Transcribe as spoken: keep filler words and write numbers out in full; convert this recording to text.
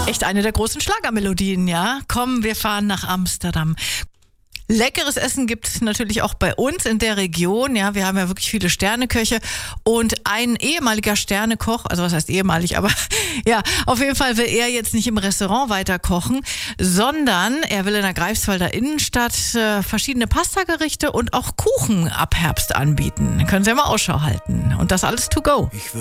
Echt eine der großen Schlagermelodien, ja? Komm, wir fahren nach Amsterdam. Leckeres Essen gibt es natürlich auch bei uns in der Region. Ja, wir haben ja wirklich viele Sterneköche und ein ehemaliger Sternekoch, also was heißt ehemalig, aber ja, auf jeden Fall will er jetzt nicht im Restaurant weiter kochen, sondern er will in der Greifswalder Innenstadt äh, verschiedene Pastagerichte und auch Kuchen ab Herbst anbieten. Können Sie ja mal Ausschau halten. Und das alles to go. Ich